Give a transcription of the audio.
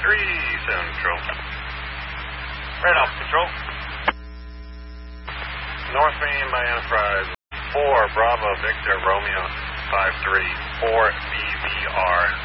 Central. Right off Control. North main by Enterprise. 4 Bravo Victor Romeo 534 BVR.